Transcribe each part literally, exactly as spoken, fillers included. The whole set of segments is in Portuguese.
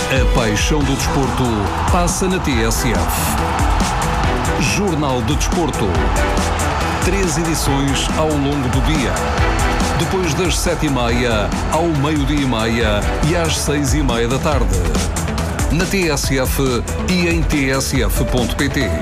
A paixão do desporto passa na T S F. Jornal do Desporto. Três edições ao longo do dia. Depois das sete e meia, ao meio-dia e meia e às seis e meia da tarde. Na T S F e em t s f ponto p t.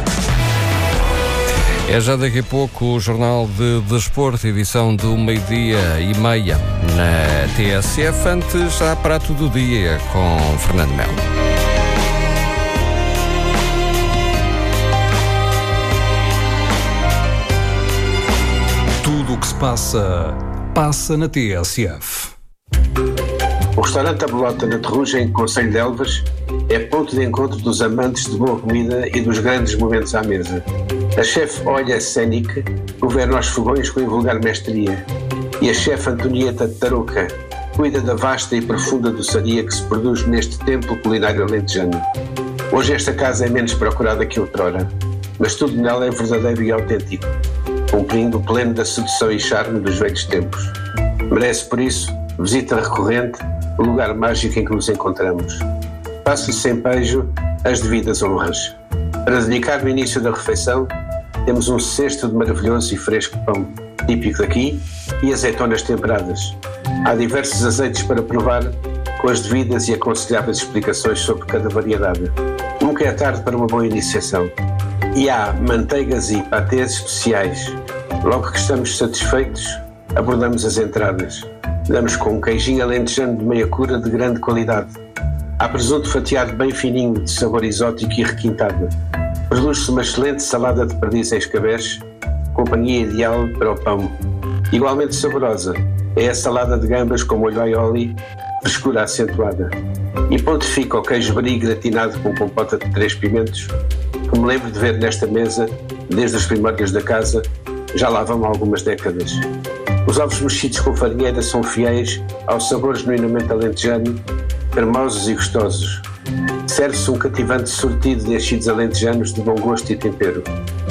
É já daqui a pouco o Jornal de Desporto, edição do meio-dia e meia na T S F. Antes, já prato do dia com Fernando Melo. Tudo o que se passa, passa na T S F. O restaurante A Bolota na Terrugem, Concelho de Elvas, é ponto de encontro dos amantes de boa comida e dos grandes momentos à mesa. A chefe Olha Sénic governa os fogões com invulgar mestria e a chefe Antonieta Tarouca cuida da vasta e profunda doçaria que se produz neste templo culinário alentejano. Hoje esta casa é menos procurada que outrora, mas tudo nela é verdadeiro e autêntico, cumprindo o pleno da sedução e charme dos velhos tempos. Merece, por isso, visita recorrente o lugar mágico em que nos encontramos. Faça sem pejo as devidas honras. Para dedicar no início da refeição, temos um cesto de maravilhoso e fresco pão, típico daqui, e azeitonas temperadas. Há diversos azeites para provar, com as devidas e aconselháveis explicações sobre cada variedade. Nunca é tarde para uma boa iniciação. E há manteigas e patês especiais. Logo que estamos satisfeitos, abordamos as entradas. Damos com um queijinho alentejano de meia cura de grande qualidade. Há presunto fatiado bem fininho, de sabor exótico e requintado. Produz-se uma excelente salada de perdiz em escabeche, companhia ideal para o pão. Igualmente saborosa é a salada de gambas com molho aioli, frescura acentuada. E pontifica o queijo brie gratinado com compota de três pimentos, que me lembro de ver nesta mesa, desde os primórdios da casa, já lá vão algumas décadas. Os ovos mexidos com farinheira são fiéis ao sabor genuinamente alentejano, cremosos e gostosos. Serve-se um cativante sortido de enchidos alentejanos de bom gosto e tempero.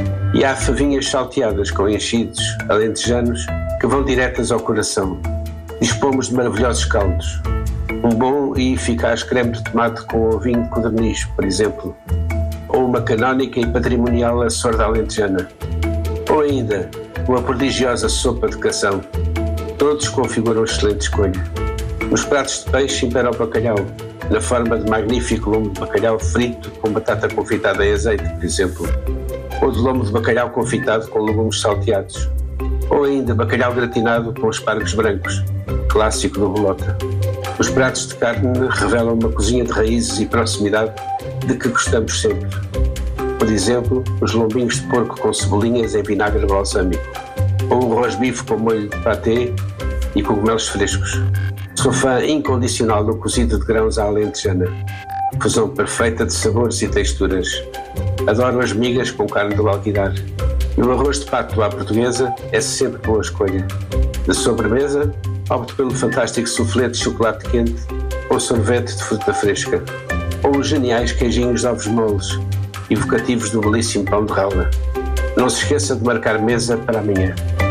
E há favinhas salteadas com enchidos alentejanos que vão diretas ao coração. Dispomos de maravilhosos caldos. Um bom e eficaz creme de tomate com ovinho de codorniz, por exemplo. Ou uma canónica e patrimonial açorda alentejana. Ou ainda, uma prodigiosa sopa de cação. Todos configuram excelente escolha. Nos pratos de peixe impera o bacalhau, na forma de magnífico lombo de bacalhau frito com batata confitada em azeite, por exemplo. Ou de lombo de bacalhau confitado com legumes salteados. Ou ainda bacalhau gratinado com espargos brancos, clássico do Bolota. Os pratos de carne revelam uma cozinha de raízes e proximidade de que gostamos sempre. Por exemplo, os lombinhos de porco com cebolinhas em vinagre balsâmico. Ou o rosbife com molho de patê e cogumelos frescos. Sou fã incondicional do cozido de grãos à alentejana. Fusão perfeita de sabores e texturas. Adoro as migas com carne do alguidar. E o arroz de pato à portuguesa é sempre boa escolha. De sobremesa, opto pelo fantástico soufflé de chocolate quente ou sorvete de fruta fresca. Ou os geniais queijinhos de ovos moles, evocativos do belíssimo pão de rala. Não se esqueça de marcar mesa para amanhã.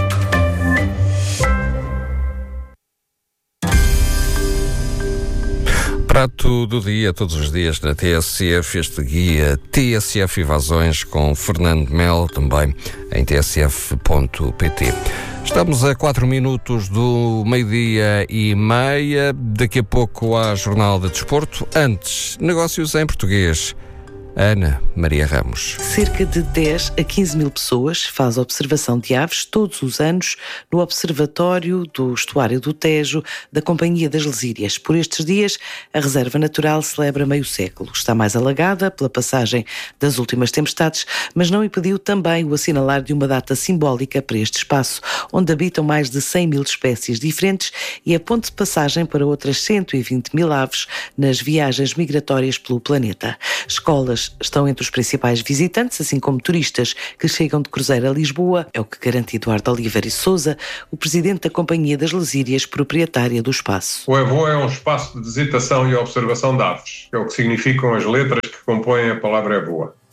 Prato do dia, todos os dias na T S F, este guia T S F Invasões com Fernando Melo, também em t s f ponto p t. Estamos a quatro minutos do meio-dia e meia, daqui a pouco há Jornal de Desporto. Antes, negócios em português. Ana Maria Ramos. Cerca de dez a quinze mil pessoas faz observação de aves todos os anos no Observatório do Estuário do Tejo da Companhia das Lesírias. Por estes dias, a Reserva Natural celebra meio século. Está mais alagada pela passagem das últimas tempestades, mas não impediu também o assinalar de uma data simbólica para este espaço, onde habitam mais de cem mil espécies diferentes e é ponto de passagem para outras cento e vinte mil aves nas viagens migratórias pelo planeta. Escolas estão entre os principais visitantes, assim como turistas que chegam de cruzeiro a Lisboa, é o que garante Eduardo Oliveira e Sousa, o presidente da Companhia das Lesírias, proprietária do espaço. O Evoa é um espaço de visitação e observação de aves, que é o que significam as letras que compõem a palavra Evoa.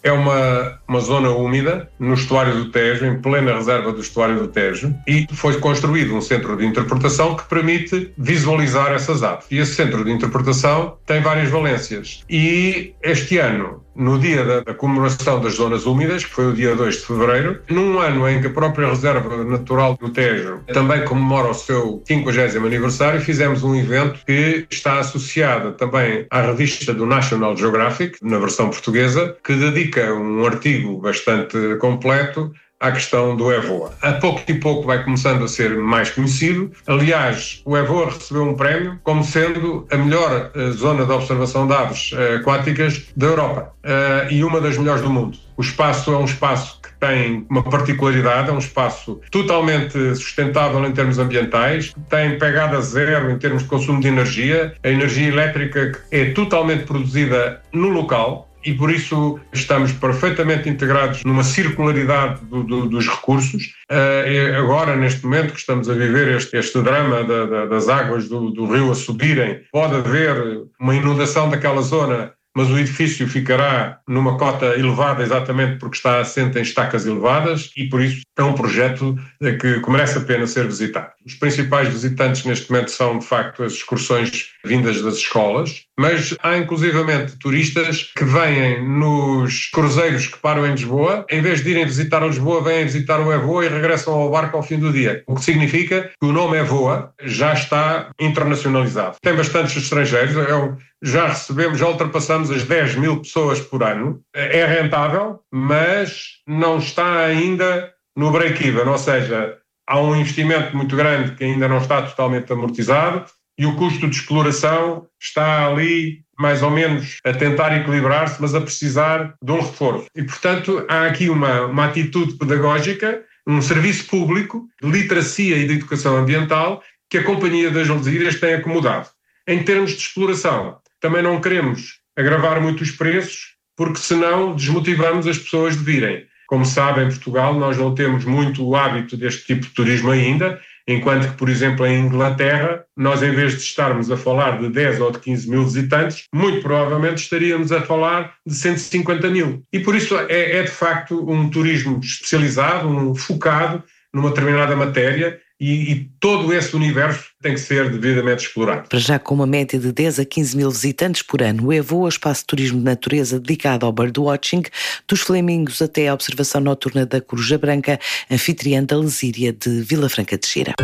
é uma, uma zona úmida no estuário do Tejo, em plena reserva do estuário do Tejo, e foi construído um centro de interpretação que permite visualizar essas aves. E esse centro de interpretação tem várias valências. E este ano, no dia da, da comemoração das zonas úmidas, que foi o dia dois de fevereiro, num ano em que a própria Reserva Natural do Tejo também comemora o seu quinquagésimo aniversário, fizemos um evento que está associado também à revista do National Geographic, na versão portuguesa, que dedica um artigo bastante completo à questão do EVOA. A pouco e pouco vai começando a ser mais conhecido. Aliás, o EVOA recebeu um prémio como sendo a melhor uh, zona de observação de aves uh, aquáticas da Europa uh, e uma das melhores do mundo. O espaço é um espaço que tem uma particularidade, é um espaço totalmente sustentável em termos ambientais, tem pegada zero em termos de consumo de energia, a energia elétrica é totalmente produzida no local, e por isso estamos perfeitamente integrados numa circularidade do, do, dos recursos. Uh, agora, neste momento que estamos a viver este, este drama da, da, das águas do, do rio a subirem, pode haver uma inundação daquela zona, mas o edifício ficará numa cota elevada exatamente porque está assente em estacas elevadas, e por isso é um projeto que merece a pena ser visitado. Os principais visitantes neste momento são, de facto, as excursões vindas das escolas, mas há inclusivamente turistas que vêm nos cruzeiros que param em Lisboa, em vez de irem visitar Lisboa, vêm visitar o EVOA e regressam ao barco ao fim do dia. O que significa que o nome EVOA já está internacionalizado. Tem bastantes estrangeiros, é um, já recebemos, já ultrapassamos as dez mil pessoas por ano. É rentável, mas não está ainda no break-even, ou seja, há um investimento muito grande que ainda não está totalmente amortizado e o custo de exploração está ali mais ou menos a tentar equilibrar-se, mas a precisar de um reforço. E, portanto, há aqui uma, uma atitude pedagógica, um serviço público de literacia e de educação ambiental que a Companhia das Algeciras tem acomodado. Em termos de exploração, também não queremos agravar muito os preços, porque senão desmotivamos as pessoas de virem. Como sabem, em Portugal nós não temos muito o hábito deste tipo de turismo ainda, enquanto que, por exemplo, em Inglaterra, nós, em vez de estarmos a falar de dez ou de quinze mil visitantes, muito provavelmente estaríamos a falar de cento e cinquenta mil. E por isso é, é de facto um turismo especializado, um focado numa determinada matéria, e, e todo esse universo tem que ser devidamente explorado. Para já, com uma média de dez a quinze mil visitantes por ano, o EVOA, espaço de turismo de natureza dedicado ao birdwatching, dos flamingos até à observação noturna da coruja branca, anfitriã da Lesíria de Vila Franca de Xira.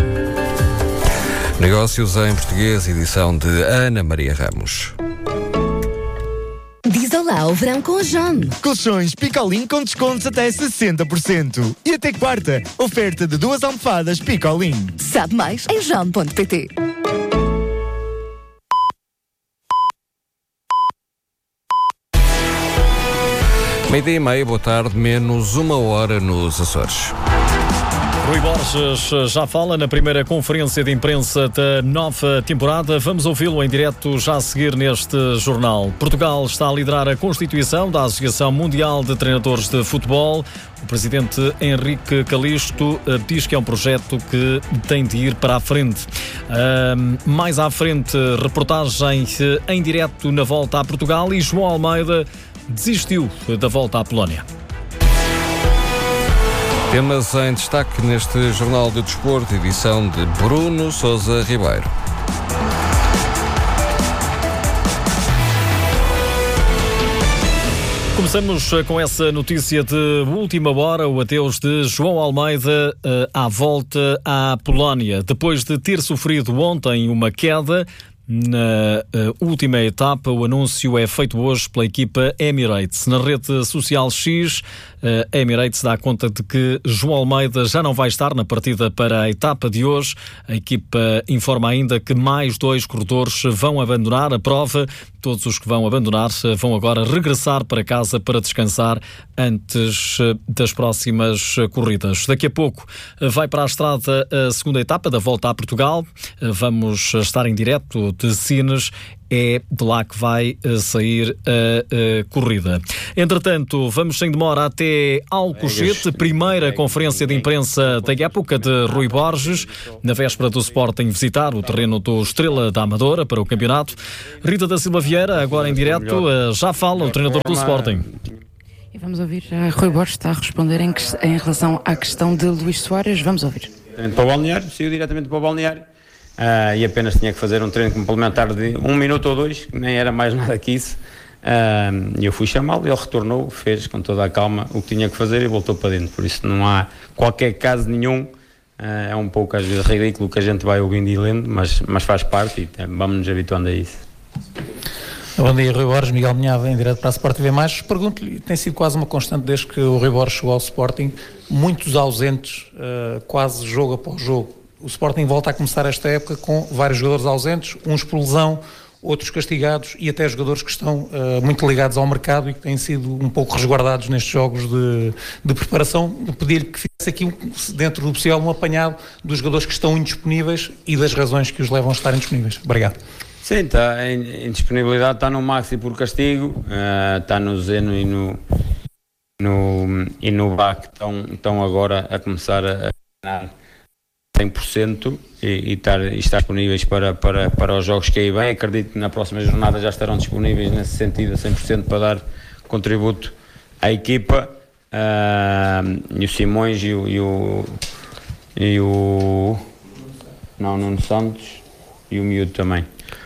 Negócios em Português, edição de Ana Maria Ramos. Diz olá ao verão com a John. Colchões Picolin com descontos até sessenta por cento. E até quarta, oferta de duas almofadas Picolin. Sabe mais em john ponto pt. Meio-dia e meia, boa tarde, menos uma hora nos Açores. Rui Borges já fala na primeira conferência de imprensa da nova temporada. Vamos ouvi-lo em direto já a seguir neste jornal. Portugal está a liderar a constituição da Associação Mundial de Treinadores de Futebol. O presidente Henrique Calixto diz que é um projeto que tem de ir para a frente. Uh, mais à frente, reportagem em direto na volta a Portugal, e João Almeida desistiu da volta à Polónia. Temas em destaque neste Jornal de Desporto, edição de Bruno Sousa Ribeiro. Começamos com essa notícia de última hora, o adeus de João Almeida uh, à volta à Polónia. Depois de ter sofrido ontem uma queda na uh, última etapa, o anúncio é feito hoje pela equipa Emirates. Na rede social X, uh, Emirates dá conta de que João Almeida já não vai estar na partida para a etapa de hoje. A equipa informa ainda que mais dois corredores vão abandonar a prova. Todos os que vão abandonar vão agora regressar para casa para descansar antes das próximas corridas. Daqui a pouco vai para a estrada a segunda etapa da volta a Portugal. Vamos estar em direto de Sines. É de lá que vai sair a, a corrida. Entretanto, vamos sem demora até Alcochete, primeira conferência de imprensa da época de Rui Borges, na véspera do Sporting visitar o terreno do Estrela da Amadora para o campeonato. Rita da Silva Vieira, agora em direto, já fala o treinador do Sporting. E vamos ouvir, já Rui Borges está a responder em, em relação à questão de Luís Soares, vamos ouvir. Para o balneário, saiu diretamente para o balneário uh, e apenas tinha que fazer um treino complementar de um minuto ou dois, nem era mais nada que isso. Uh, eu fui chamá-lo, ele retornou, fez com toda a calma o que tinha que fazer e voltou para dentro. Por isso não há qualquer caso nenhum. Uh, é um pouco às vezes ridículo que a gente vai ouvindo e lendo, mas, mas faz parte e vamos nos habituando a isso. Bom dia, Rui Borges, Miguel Minhava, em direto para a Sport T V mais. Pergunto-lhe, tem sido quase uma constante desde que o Rui Borges chegou ao Sporting, muitos ausentes, uh, quase jogo após jogo. O Sporting volta a começar esta época com vários jogadores ausentes, uns por lesão, outros castigados e até jogadores que estão uh, muito ligados ao mercado e que têm sido um pouco resguardados nestes jogos de, de preparação. Pedir-lhe que fizesse aqui, um, dentro do possível, um apanhado dos jogadores que estão indisponíveis e das razões que os levam a estar indisponíveis. Obrigado. Sim, está, a indisponibilidade está no Maxi por castigo, uh, está no Zeno e no, no, e no Bá, que estão, estão agora a começar a treinar cem por cento e, e, estar, e estar disponíveis para, para, para os jogos que aí vêm. Acredito que na próxima jornada já estarão disponíveis nesse sentido a cem por cento para dar contributo à equipa. Uh, e o Simões e o, e o, e o não, Nuno Santos e o Miúdo também.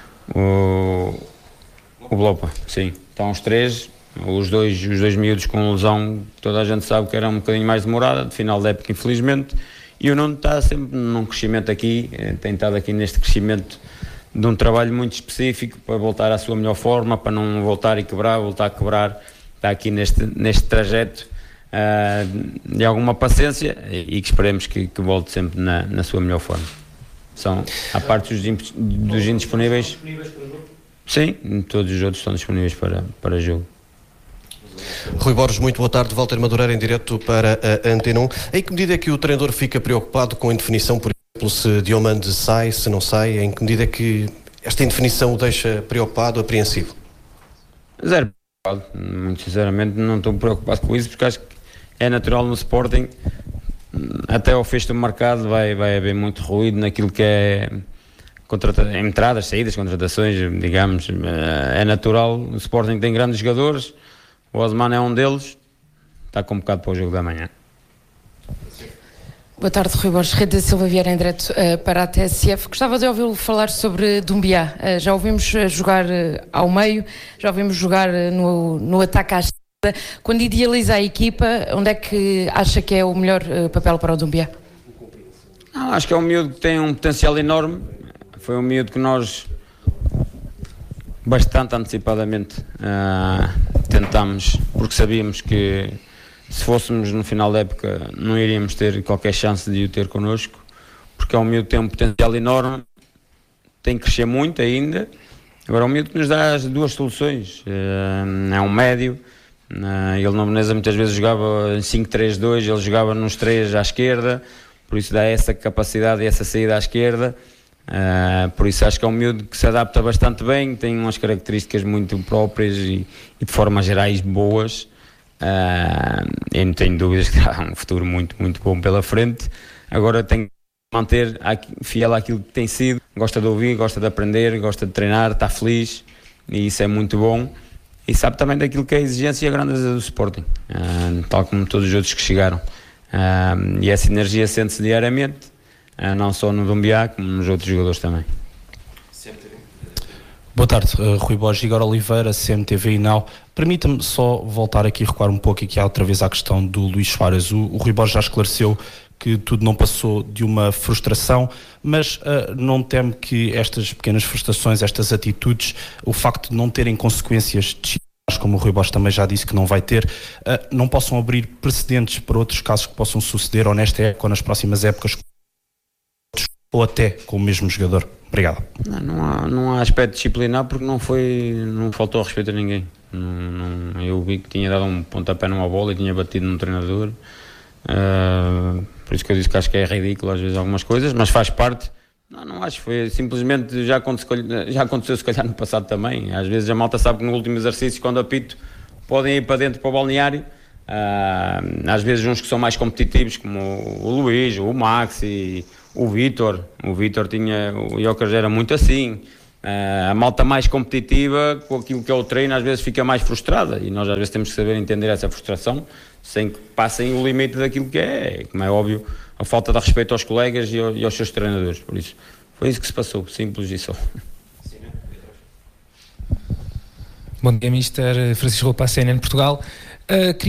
O, o Blopa, sim, estão os três, os dois, os dois miúdos com lesão, toda a gente sabe que era um bocadinho mais demorada, de final da época infelizmente, e o Nuno está sempre num crescimento aqui, tem estado aqui neste crescimento de um trabalho muito específico para voltar à sua melhor forma, para não voltar e quebrar, voltar a quebrar, está aqui neste, neste trajeto uh, de alguma paciência e, e que esperemos que, que volte sempre na, na sua melhor forma. São, à parte dos, dos indisponíveis, sim, todos os outros estão disponíveis para, para jogo. Rui Borges, muito boa tarde. Walter Madureira em direto para a Antena um. Em que medida é que o treinador fica preocupado com a indefinição, por exemplo, se Diomande sai, se não sai? Em que medida é que esta indefinição o deixa preocupado, apreensivo? Zero preocupado. Muito sinceramente não estou preocupado com isso, porque acho que é natural no Sporting. Até ao fecho do mercado vai, vai haver muito ruído naquilo que é contrata- entradas, saídas, contratações, digamos. É natural, o Sporting tem grandes jogadores, o Osman é um deles, está convocado para o jogo da manhã. Boa tarde, Rui Borges. Rita Silva Vieira em direto uh, para a T S F. Gostava de ouvi-lo falar sobre Doumbia. Uh, já ouvimos uh, jogar uh, ao meio, já ouvimos jogar uh, no, no ataque à esquerda. Quando idealiza a equipa, onde é que acha que é o melhor uh, papel para o Doumbia? Não, acho que é um miúdo que tem um potencial enorme. Foi um miúdo que nós, bastante antecipadamente, uh, tentámos, porque sabíamos que se fôssemos no final da época não iríamos ter qualquer chance de o ter connosco, porque é um miúdo que tem um potencial enorme, tem que crescer muito ainda. Agora é um miúdo que nos dá as duas soluções, uh, é um médio. Uh, ele na Veneza muitas vezes jogava em cinco três dois, ele jogava nos três à esquerda, por isso dá essa capacidade e essa saída à esquerda. Uh, por isso acho que é um miúdo que se adapta bastante bem, tem umas características muito próprias e, e de formas gerais boas. Uh, eu não tenho dúvidas que terá um futuro muito, muito bom pela frente. Agora tem que manter fiel àquilo que tem sido, gosta de ouvir, gosta de aprender, gosta de treinar, está feliz e isso é muito bom. E sabe também daquilo que é a exigência e a grandeza do Sporting, uh, tal como todos os outros que chegaram. Uh, e essa energia sente-se diariamente, uh, não só no Doumbia, como nos outros jogadores também. Boa tarde, uh, Rui Borges, Igor Oliveira, C M T V e Now. Permita-me só voltar aqui e recuar um pouco aqui outra vez à questão do Luís Soares. O, o Rui Borges já esclareceu que tudo não passou de uma frustração, mas uh, não teme que estas pequenas frustrações, estas atitudes, o facto de não terem consequências disciplinares, como o Rui Borges também já disse que não vai ter, uh, não possam abrir precedentes para outros casos que possam suceder ou nesta época ou nas próximas épocas, ou até com o mesmo jogador? Obrigado. Não, não, há, não há aspecto disciplinar porque não foi, não faltou respeito a ninguém. Não, não, eu vi que tinha dado um pontapé numa bola e tinha batido num treinador. Uh, por isso que eu disse que acho que é ridículo às vezes algumas coisas, mas faz parte. Não, não acho, foi simplesmente, já aconteceu, já aconteceu se calhar no passado também. Às vezes a malta sabe que no último exercício, quando apito, podem ir para dentro para o balneário. Uh, às vezes uns que são mais competitivos, como o, o Luís, o Maxi, o Vítor. O Vítor tinha, o Jokers era muito assim. Uh, a malta mais competitiva com aquilo que é o treino às vezes fica mais frustrada e nós às vezes temos que saber entender essa frustração sem que passem o limite daquilo que é, como é óbvio, a falta de respeito aos colegas e, ao, e aos seus treinadores. Por isso, foi isso que se passou, simples e só. Bom dia, mister Francisco Roupa, C N N Portugal. Uh,